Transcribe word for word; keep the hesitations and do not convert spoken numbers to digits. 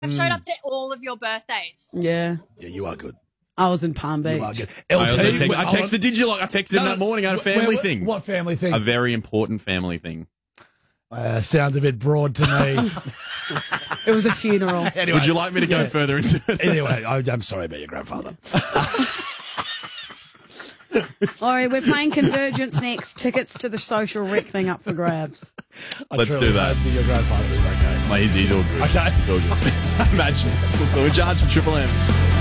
I've showed up to all of your birthdays. Yeah. Yeah, you are good. I was in Palm Beach. You are good. I, also L P, text, I hold texted on. Digilock. I texted him No, that morning. I had a where- family where- thing. What family thing? A very important family thing. Uh, sounds a bit broad to me. It was a funeral. Anyway, Would you like me to go yeah. further into it? Anyway, I, I'm sorry about your grandfather. All right, we're playing Convergence next. Tickets to the social wreck thing up for grabs. I Let's truly do that. hope your grandfather is okay. Mate, he's, he's all good. Okay. He's all good. Imagine. We're in charge of Triple M.